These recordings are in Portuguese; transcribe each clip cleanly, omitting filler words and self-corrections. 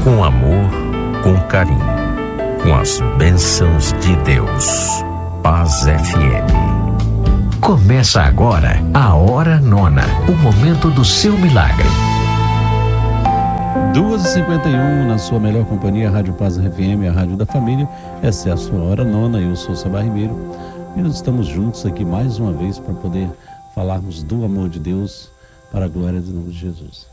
com amor, com carinho, com as bênçãos de Deus. Paz FM. Começa agora a Hora Nona, o momento do seu milagre. 2h51 na sua melhor companhia, Rádio Paz FM, a Rádio da Família. Essa é a sua Hora Nona, eu sou Sabá Ribeiro e nós estamos juntos aqui mais uma vez para poder falarmos do amor de Deus para a glória do nome de Jesus.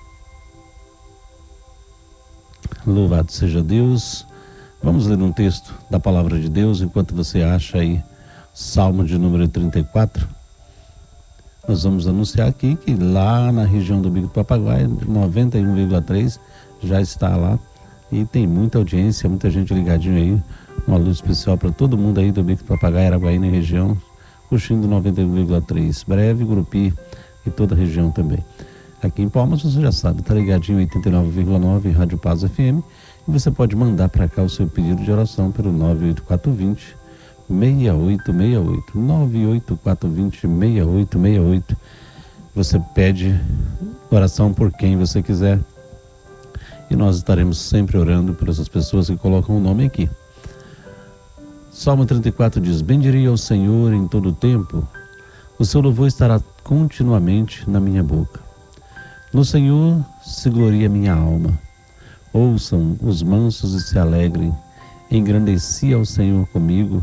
Louvado seja Deus. Vamos ler um texto da Palavra de Deus enquanto você acha aí Salmo de número 34. Nós vamos anunciar aqui que lá na região do Bico do Papagaio, 91,3 já está lá e tem muita audiência, muita gente ligadinho aí. Um alô especial para todo mundo aí do Bico do Papagaio, Araguaína e região, curtindo 91,3, Breve, Gurupi e toda a região também. Aqui em Palmas, você já sabe, tá ligadinho 89,9 Rádio Paz FM e você pode mandar para cá o seu pedido de oração pelo 98420 6868, 98420 6868. Você pede oração por quem você quiser e nós estaremos sempre orando por essas pessoas que colocam o nome aqui. Salmo 34 diz: bendirei ao Senhor em todo o tempo, o seu louvor estará continuamente na minha boca. No Senhor se gloria minha alma. Ouçam os mansos e se alegrem. Engrandeci ao Senhor comigo,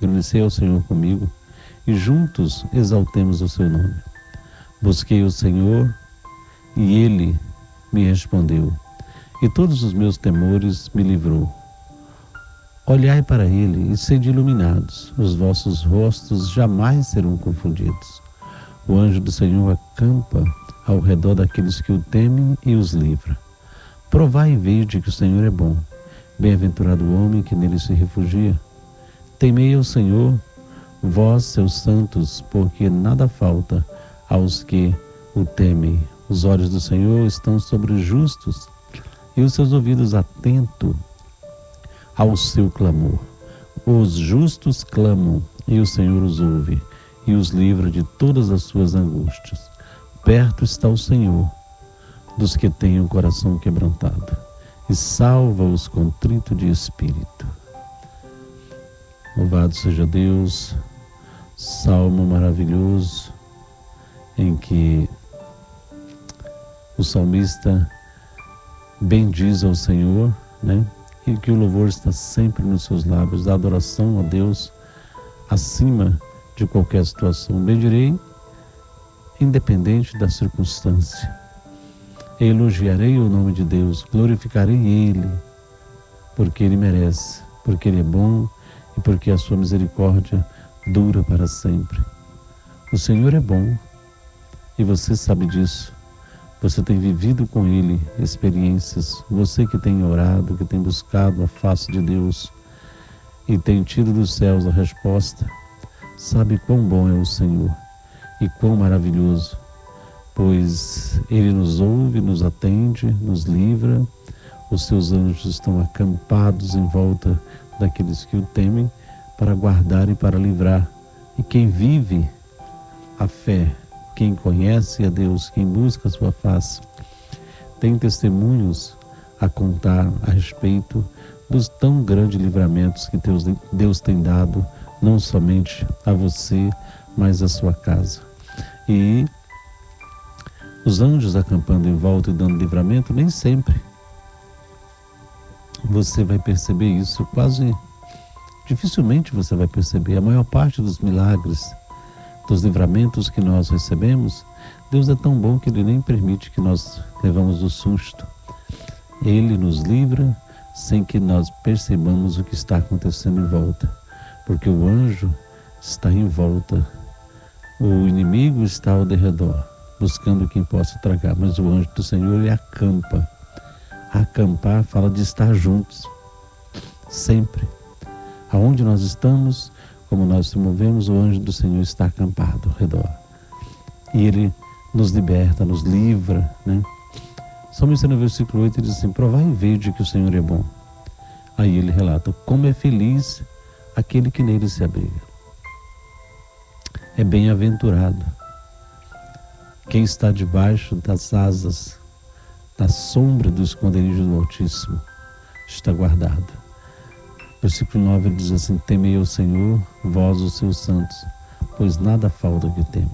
e juntos exaltemos o seu nome. Busquei o Senhor e ele me respondeu, e todos os meus temores me livrou. Olhai para ele e sede iluminados, os vossos rostos jamais serão confundidos. O anjo do Senhor acampa ao redor daqueles que o temem e os livra. Provai e vede que o Senhor é bom. Bem-aventurado o homem que nele se refugia. Temei ao Senhor, vós, seus santos, porque nada falta aos que o temem. Os olhos do Senhor estão sobre os justos e os seus ouvidos atentos ao seu clamor. Os justos clamam e o Senhor os ouve e os livra de todas as suas angústias. Perto está o Senhor dos que têm o coração quebrantado e salva os contritos de espírito. Louvado seja Deus. Salmo maravilhoso em que o salmista bendiz ao Senhor, né? E que o louvor está sempre nos seus lábios, da adoração a Deus acima de qualquer situação. Bendirei independente da circunstância. Elogiarei o nome de Deus, glorificarei Ele, porque Ele merece, porque Ele é bom e porque a sua misericórdia dura para sempre. O Senhor é bom e você sabe disso. Você tem vivido com Ele experiências. Você que tem orado, que tem buscado a face de Deus e tem tido dos céus a resposta, sabe quão bom é o Senhor e quão maravilhoso, pois Ele nos ouve, nos atende, nos livra. Os seus anjos estão acampados em volta daqueles que o temem para guardar e para livrar. E quem vive a fé, quem conhece a Deus, quem busca a sua face, tem testemunhos a contar a respeito dos tão grandes livramentos que Deus tem dado, não somente a você, mas à sua casa. E os anjos acampando em volta e dando livramento, nem sempre você vai perceber isso, dificilmente você vai perceber. A maior parte dos milagres, dos livramentos que nós recebemos, Deus é tão bom que Ele nem permite que nós levamos o susto. Ele nos livra sem que nós percebamos o que está acontecendo em volta, porque o anjo está em volta, o inimigo está ao derredor, buscando quem possa tragar, mas o anjo do Senhor, ele acampa. Acampar fala de estar juntos, sempre. Aonde nós estamos, como nós se movemos, o anjo do Senhor está acampado ao redor. E Ele nos liberta, nos livra, né? Salmista no versículo 8 ele diz assim: provai e vede que o Senhor é bom. Aí ele relata: como é feliz aquele que nele se abriga. É bem-aventurado quem está debaixo das asas na sombra do esconderijo do Altíssimo está guardado. Versículo 9 ele diz assim: temei ao Senhor, vós os seus santos, pois nada falta que teme.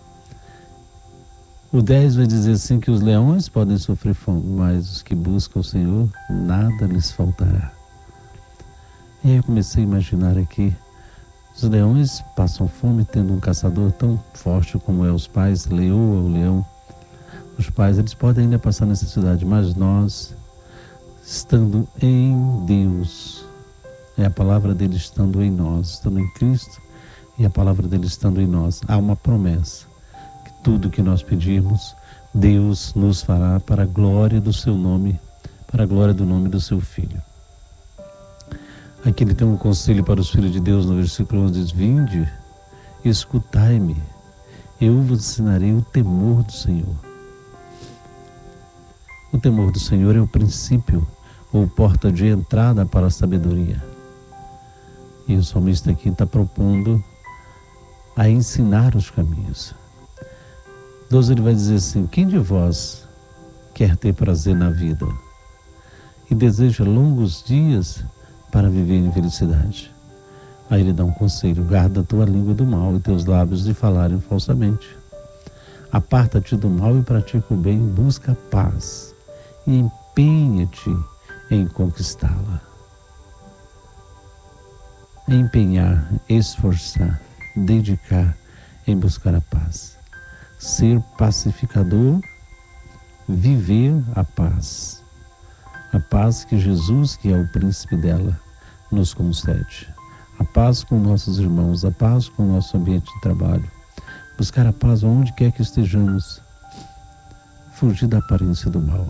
O 10 vai dizer assim que os leões podem sofrer fome, mas os que buscam o Senhor, nada lhes faltará. E aí eu comecei a imaginar aqui, os leões passam fome tendo um caçador tão forte como é os pais, leoa ou leão. Os pais, eles podem ainda passar necessidade, mas nós, estando em Deus, é a palavra dele estando em nós, estando em Cristo, e a palavra dele estando em nós, há uma promessa, que tudo que nós pedirmos, Deus nos fará para a glória do seu nome, para a glória do nome do seu Filho. Aqui ele tem um conselho para os filhos de Deus no versículo 11, diz: vinde, escutai-me, eu vos ensinarei o temor do Senhor. O temor do Senhor é o princípio ou porta de entrada para a sabedoria. E o salmista aqui está propondo a ensinar os caminhos. 12 ele vai dizer assim: quem de vós quer ter prazer na vida e deseja longos dias para viver em felicidade? Aí ele dá um conselho: guarda a tua língua do mal e teus lábios de falarem falsamente. Aparta-te do mal e pratica o bem, busca a paz e empenha-te em conquistá-la. Empenhar, esforçar, dedicar em buscar a paz. Ser pacificador, viver a paz. A paz que Jesus, que é o príncipe dela, nos concede. A paz com nossos irmãos, a paz com o nosso ambiente de trabalho. Buscar a paz onde quer que estejamos. Fugir da aparência do mal.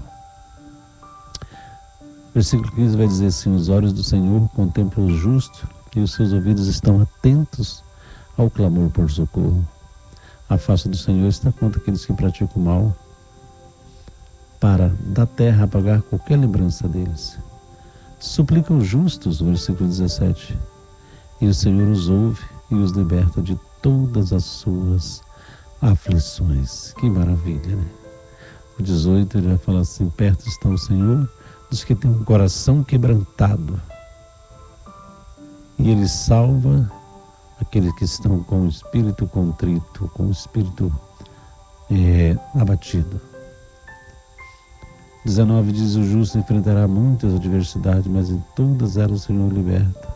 Versículo 15 vai dizer assim: os olhos do Senhor contemplam o justo e os seus ouvidos estão atentos ao clamor por socorro. A face do Senhor está contra aqueles que praticam o mal, para da terra apagar qualquer lembrança deles. Suplicam os justos, versículo 17, e o Senhor os ouve e os liberta de todas as suas aflições. Que maravilha, né? O 18 ele vai falar assim: perto está o Senhor dos que têm um coração quebrantado, e ele salva aqueles que estão com o espírito contrito, com o espírito abatido. 19 diz: o justo enfrentará muitas adversidades, mas em todas elas o Senhor liberta.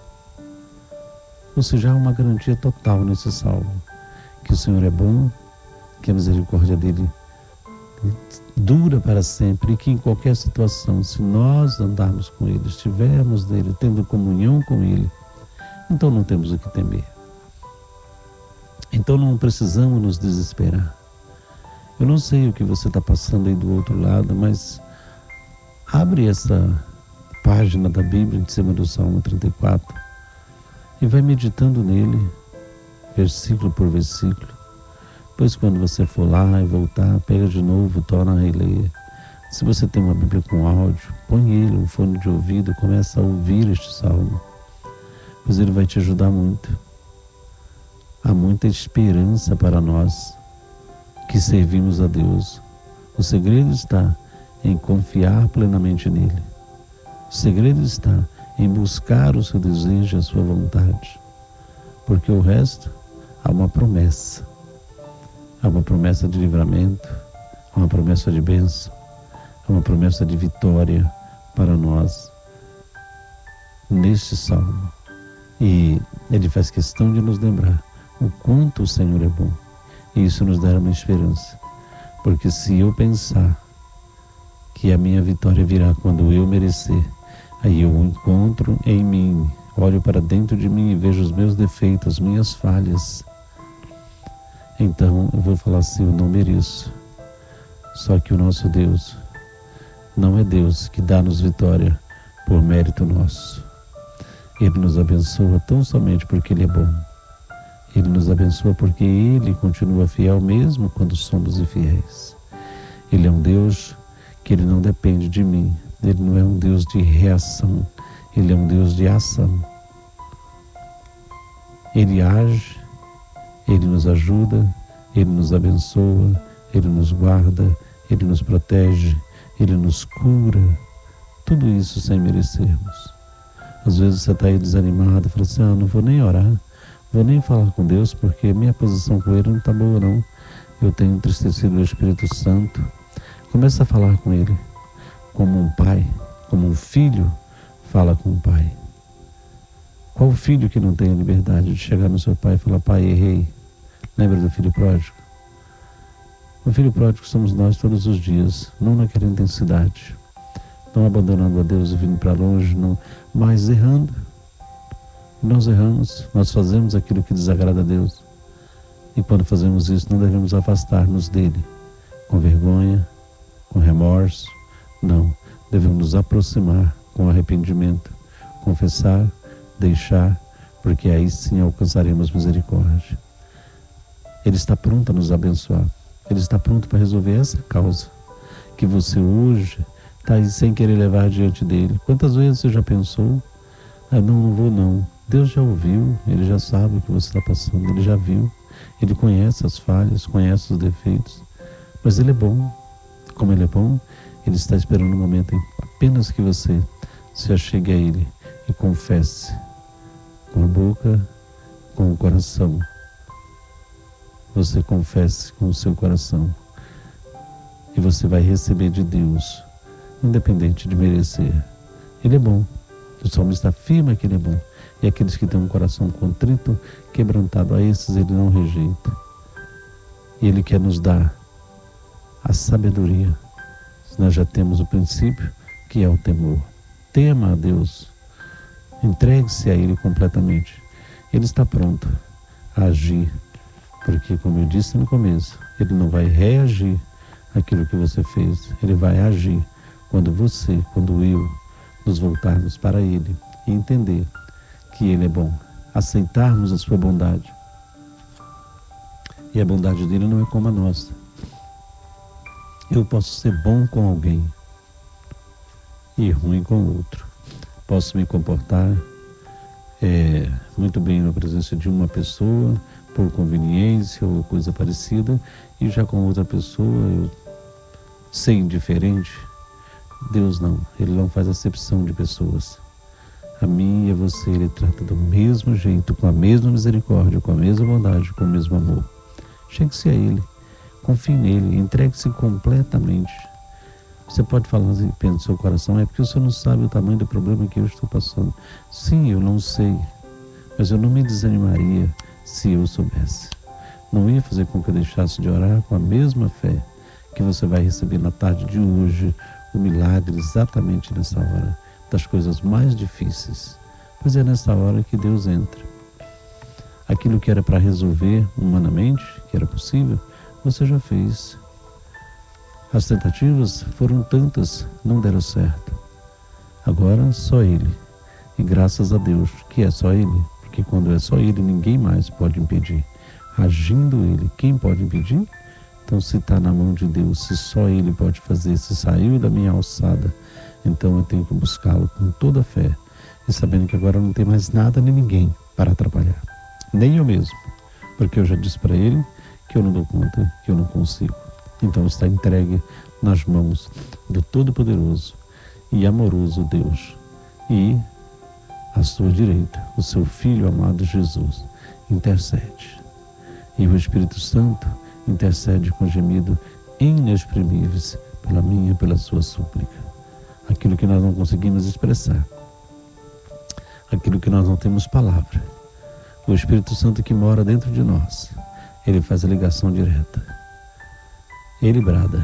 Ou seja, há uma garantia total nesse salmo, que o Senhor é bom, que a misericórdia dele dura para sempre, e que em qualquer situação, se nós andarmos com ele, estivermos nele, tendo comunhão com ele, então não temos o que temer. Então não precisamos nos desesperar. Eu não sei o que você está passando aí do outro lado, mas abre essa página da Bíblia de cima do Salmo 34 e vai meditando nele, versículo por versículo. Depois, quando você for lá e voltar, pega de novo, torna a reler. Se você tem uma Bíblia com áudio, põe ele, um fone de ouvido, começa a ouvir este salmo, pois ele vai te ajudar muito. Há muita esperança para nós que servimos a Deus. O segredo está em confiar plenamente nele. O segredo está em buscar o seu desejo e a sua vontade, porque o resto há uma promessa. Há uma promessa de livramento, há uma promessa de bênção, há uma promessa de vitória para nós neste salmo. E ele faz questão de nos lembrar o quanto o Senhor é bom. E isso nos dá uma esperança, porque se eu pensar que a minha vitória virá quando eu merecer, aí eu encontro em mim, olho para dentro de mim e vejo os meus defeitos, as minhas falhas. Então eu vou falar assim: eu não mereço. Só que o nosso Deus não é Deus que dá-nos vitória por mérito nosso. Ele nos abençoa tão somente porque Ele é bom. Ele nos abençoa porque Ele continua fiel mesmo quando somos infiéis. Ele é um Deus que Ele não depende de mim. Ele não é um Deus de reação. Ele é um Deus de ação. Ele age, Ele nos ajuda, Ele nos abençoa, Ele nos guarda, Ele nos protege, Ele nos cura, tudo isso sem merecermos. Às vezes você está aí desanimado, fala assim, não vou nem orar, vou nem falar com Deus, porque minha posição com Ele não está boa não. Eu tenho entristecido o Espírito Santo. Começa a falar com Ele, como um pai, como um filho fala com o pai. Qual filho que não tem a liberdade de chegar no seu pai e falar, pai, errei? Lembra do filho pródigo? O filho pródigo somos nós todos os dias, não naquela intensidade, não abandonando a Deus e vindo para longe, não, mas errando. Nós erramos, nós fazemos aquilo que desagrada a Deus. E quando fazemos isso, não devemos afastar-nos dele com vergonha, com remorso. Não, devemos nos aproximar com arrependimento, confessar, deixar, porque aí sim alcançaremos misericórdia. Ele está pronto a nos abençoar. Ele está pronto para resolver essa causa que você hoje está aí sem querer levar diante dele. Quantas vezes você já pensou, não vou não. Deus já ouviu, Ele já sabe o que você está passando, Ele já viu, Ele conhece as falhas, conhece os defeitos, mas Ele é bom. Como Ele é bom, Ele está esperando um momento apenas que você se achegue a Ele e confesse com a boca, com o coração. Você confesse com o seu coração e você vai receber de Deus, independente de merecer. Ele é bom. O salmista afirma que Ele é bom. E aqueles que têm um coração contrito, quebrantado, a esses Ele não rejeita. E Ele quer nos dar a sabedoria. Nós já temos o princípio, que é o temor. Tema a Deus. Entregue-se a Ele completamente. Ele está pronto a agir. Porque, como eu disse no começo, Ele não vai reagir àquilo que você fez. Ele vai agir quando você, quando eu, nos voltarmos para Ele e entender que Ele é bom. Aceitarmos a sua bondade. E a bondade dele não é como a nossa. Eu posso ser bom com alguém e ruim com outro. Posso me comportar muito bem na presença de uma pessoa, por conveniência ou coisa parecida, e já com outra pessoa eu ser indiferente. Deus não, Ele não faz acepção de pessoas. A mim e a você Ele trata do mesmo jeito, com a mesma misericórdia, com a mesma bondade, com o mesmo amor. Chegue-se a Ele, confie nele, entregue-se completamente. Você pode falar assim, pensa no seu coração, é porque você não sabe o tamanho do problema que eu estou passando. Sim, eu não sei, mas eu não me desanimaria se eu soubesse. Não ia fazer com que eu deixasse de orar com a mesma fé que você vai receber na tarde de hoje, o milagre exatamente nessa hora, das coisas mais difíceis. Pois é nessa hora que Deus entra. Aquilo que era para resolver humanamente, que era possível, você já fez. As tentativas foram tantas, não deram certo. Agora só Ele. E graças a Deus que é só Ele, porque quando é só Ele, ninguém mais pode impedir. Agindo Ele, quem pode impedir? Então, se está na mão de Deus, se só Ele pode fazer, se saiu da minha alçada, então eu tenho que buscá-lo com toda a fé, e sabendo que agora não tem mais nada nem ninguém para atrapalhar, nem eu mesmo, porque eu já disse para Ele que eu não dou conta, que eu não consigo. Então está entregue nas mãos do Todo-Poderoso e amoroso Deus, e à sua direita, o seu Filho amado Jesus intercede, e o Espírito Santo intercede com gemido inexprimíveis pela minha e pela sua súplica. Aquilo que nós não conseguimos expressar, aquilo que nós não temos palavra, o Espírito Santo que mora dentro de nós, Ele faz a ligação direta. Ele brada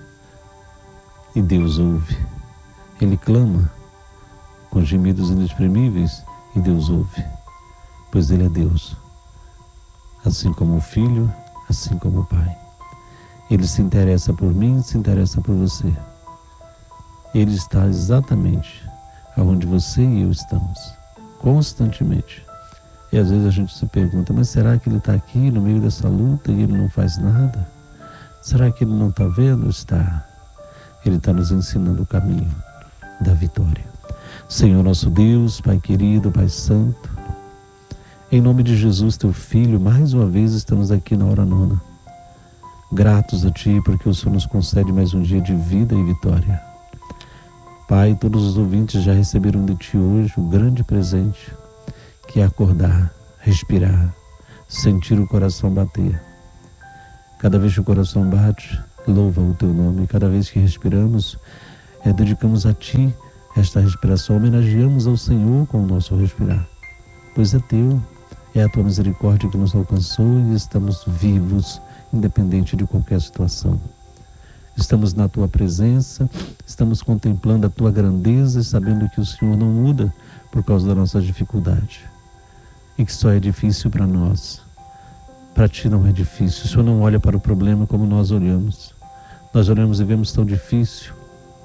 e Deus ouve. Ele clama com gemidos inexprimíveis e Deus ouve, pois Ele é Deus, assim como o Filho, assim como o Pai. Ele se interessa por mim, se interessa por você. Ele está exatamente onde você e eu estamos, constantemente. E às vezes a gente se pergunta, mas será que Ele está aqui no meio dessa luta e Ele não faz nada? Será que Ele não está vendo? Está. Ele está nos ensinando o caminho da vitória. Senhor nosso Deus, Pai querido, Pai santo, em nome de Jesus, Teu Filho, mais uma vez estamos aqui na hora nona, gratos a Ti, porque o Senhor nos concede mais um dia de vida e vitória. Pai, todos os ouvintes já receberam de Ti hoje o grande presente, que é acordar, respirar, sentir o coração bater. Cada vez que o coração bate, louva o Teu nome. Cada vez que respiramos, dedicamos a Ti esta respiração, homenageamos ao Senhor com o nosso respirar. Pois é Teu, é a Tua misericórdia que nos alcançou e estamos vivos, independente de qualquer situação. Estamos na Tua presença, estamos contemplando a Tua grandeza e sabendo que o Senhor não muda por causa da nossa dificuldade. E que só é difícil para nós. Para Ti não é difícil. O Senhor não olha para o problema como nós olhamos. Nós olhamos e vemos tão difícil.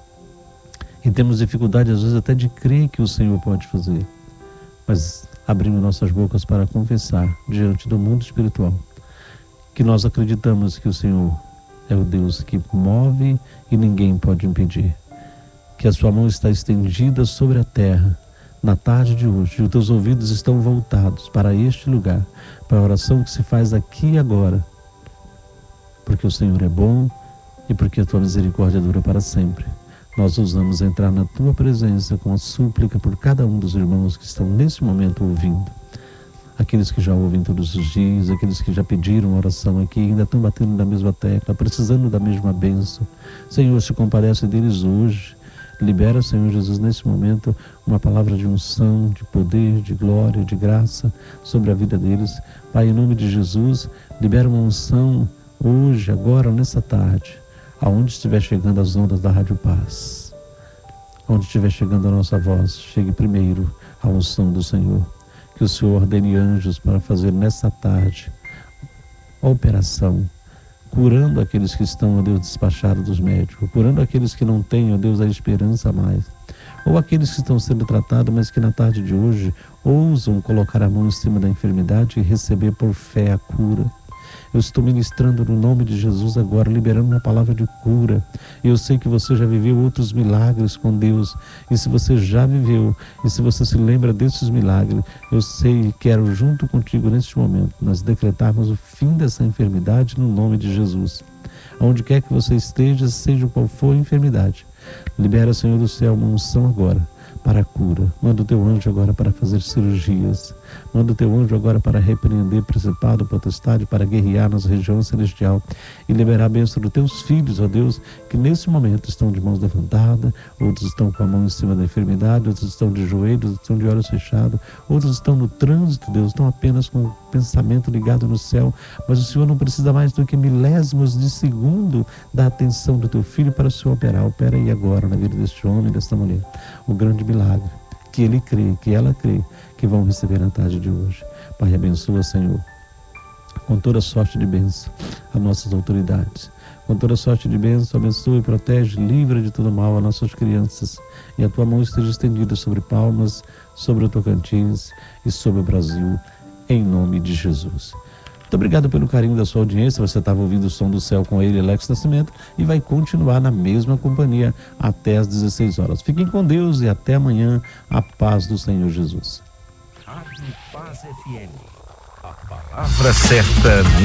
E temos dificuldade às vezes até de crer que o Senhor pode fazer. Mas abrimos nossas bocas para confessar diante do mundo espiritual que nós acreditamos que o Senhor é o Deus que move e ninguém pode impedir. Que a Sua mão está estendida sobre a terra na tarde de hoje. E os teus ouvidos estão voltados para este lugar, para a oração que se faz aqui e agora. Porque o Senhor é bom e porque a Tua misericórdia dura para sempre. Nós ousamos entrar na Tua presença com a súplica por cada um dos irmãos que estão nesse momento ouvindo. Aqueles que já ouvem todos os dias, aqueles que já pediram oração aqui, ainda estão batendo na mesma tecla, precisando da mesma bênção. Senhor, se compadece deles hoje. Libera, Senhor Jesus, nesse momento, uma palavra de unção, de poder, de glória, de graça sobre a vida deles. Pai, em nome de Jesus, libera uma unção hoje, agora, nessa tarde, aonde estiver chegando as ondas da Rádio Paz. Onde estiver chegando a nossa voz, chegue primeiro a unção do Senhor. Que o Senhor ordene anjos para fazer nessa tarde a operação, curando aqueles que estão, ó Deus, despachados dos médicos, curando aqueles que não têm, ó Deus, a esperança mais, ou aqueles que estão sendo tratados, mas que na tarde de hoje ousam colocar a mão em cima da enfermidade e receber por fé a cura. Eu estou ministrando no nome de Jesus agora, liberando uma palavra de cura. Eu sei que você já viveu outros milagres com Deus. E se você já viveu, e se você se lembra desses milagres, eu sei e quero junto contigo neste momento, nós decretarmos o fim dessa enfermidade no nome de Jesus. Aonde quer que você esteja, seja qual for a enfermidade, libera, Senhor do céu, uma unção agora para a cura. Manda o teu anjo agora para fazer cirurgias. Manda o teu anjo agora para repreender principado, potestade, para guerrear nas regiões celestiais e liberar a bênção dos teus filhos, ó Deus, que nesse momento estão de mãos levantadas, outros estão com a mão em cima da enfermidade, outros estão de joelhos, outros estão de olhos fechados, outros estão no trânsito, Deus, estão apenas com o pensamento ligado no céu, mas o Senhor não precisa mais do que milésimos de segundo da atenção do teu filho para o Senhor operar. Opera aí agora na vida deste homem, desta mulher, o grande milagre que ele crê, que ela crê, que vão receber na tarde de hoje. Pai, abençoa, Senhor, com toda sorte de bênção as nossas autoridades, com toda sorte de bênção, abençoa e protege, livra de todo mal as nossas crianças, e a tua mão esteja estendida sobre Palmas, sobre o Tocantins e sobre o Brasil, em nome de Jesus. Muito obrigado pelo carinho da sua audiência. Você estava ouvindo o Som do Céu com ele, Alex Nascimento, e vai continuar na mesma companhia até às 16 horas. Fiquem com Deus e até amanhã. A paz do Senhor Jesus. Rádio Paz FM. A palavra certa na